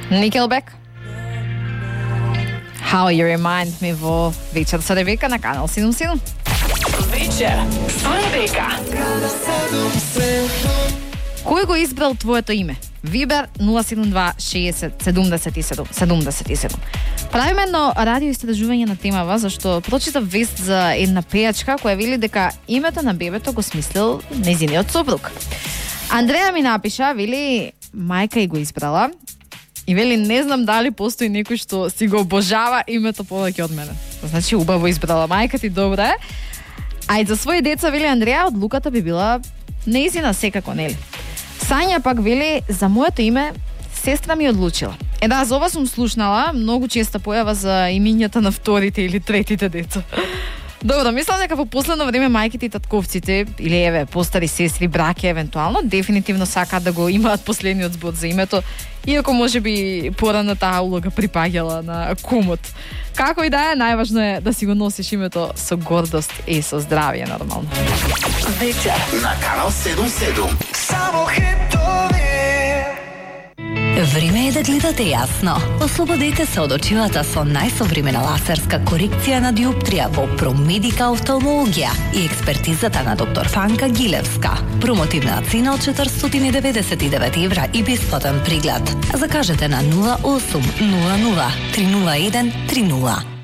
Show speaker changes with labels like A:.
A: Nickelback. How You Remind Me во вечер со Ребека на Канал 77.
B: Вечер со Ребека.
A: Кој го избрал твоето име? Вибер 072 60 77 77. Правиме едно радио истражување на темава, зашто прочитав вест за една пејачка која вели дека името на бебето го смислил нејзиниот сопруг. Андреја ми напиша, вели мајка и го избрала и вели не знам дали постои некој што си го обожава името повеќе од мене. Значи убаво избрала мајка ти, добра е. А и за своји деца, вели Андреја, одлуката би била нејзина секако, нели? Сања пак вели, за моето име сестра ми одлучила. Да, за ова сум слушнала, многу често појава за имињата на вторите или третите деца. Добро, мислам дека во последно време мајките и татковците, или еве, постари сестри, браќа евентуално, дефинитивно сакаат да го имаат последниот збор за името, иако можеби порано таа улога припаѓала на кумот. Како и да е, најважно е да си го носиш името со гордост и со здравје, нормално.
B: Вечер
C: на Канал 77.
B: само хитови.
D: Време е да гледате јасно. Ослободете се од очилата со најсовремена лазерска корекција на диоптрија во Промедика офталмологија и експертизата на доктор Фанка Гилевска. Промотивна цена од 499 евра и бесплатен преглед. Закажете на 0800 301 30.